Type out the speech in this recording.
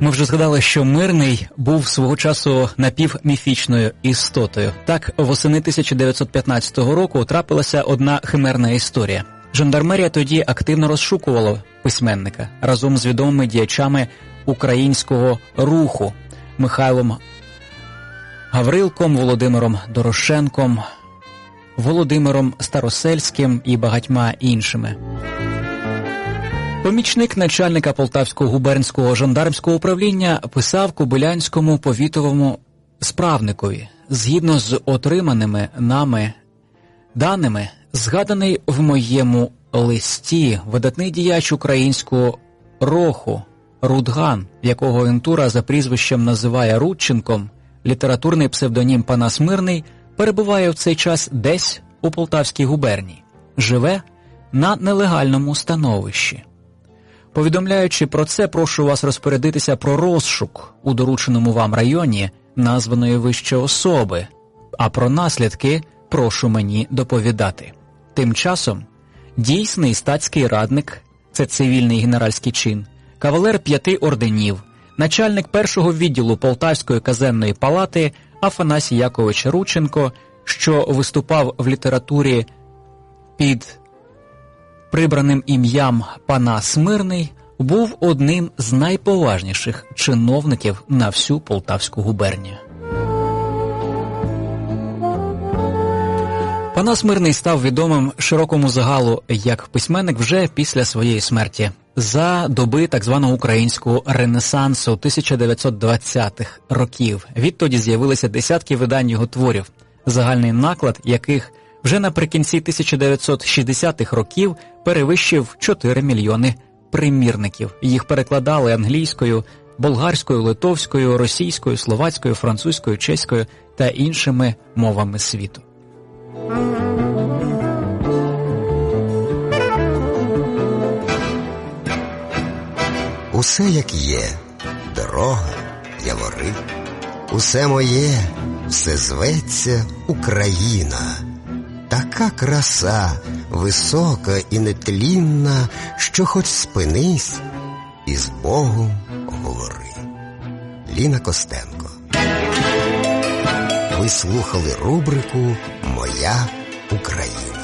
Ми вже згадали, що Мирний був свого часу напівміфічною істотою. Так, восени 1915 року трапилася одна химерна історія. Жандармерія тоді активно розшукувала письменника разом з відомими діячами українського руху Михайлом Гаврилком, Володимиром Дорошенком, Володимиром Старосельським і багатьма іншими. Помічник начальника Полтавського губернського жандармського управління писав Кобилянському повітовому справникові: згідно з отриманими нами даними, згаданий в моєму листі видатний діяч українського руху Рудган, якого агентура за прізвищем називає Рудченком, літературний псевдонім Панас Мирний, перебуває в цей час десь у Полтавській губернії, живе на нелегальному становищі. Повідомляючи про це, прошу вас розпорядитися про розшук у дорученому вам районі названої вище особи, а про наслідки прошу мені доповідати. Тим часом дійсний статський радник, це цивільний генеральський чин, кавалер 5 орденів, начальник першого відділу Полтавської казенної палати Афанасій Якович Рудченко, що виступав в літературі під прибраним ім'ям Панас Мирний, був одним з найповажніших чиновників на всю Полтавську губернію. Панас Мирний став відомим широкому загалу як письменник вже після своєї смерті. За доби так званого українського ренесансу 1920-х років. Відтоді з'явилися десятки видань його творів, загальний наклад яких вже наприкінці 1960-х років перевищив 4 мільйони примірників. Їх перекладали англійською, болгарською, литовською, російською, словацькою, французькою, чеською та іншими мовами світу. Усе як є, дорога, явори, усе моє, все зветься Україна. Така краса, висока і нетлінна, що хоч спинись і з Богом говори. Ліна Костенко. Ви слухали рубрику «Моя Україна».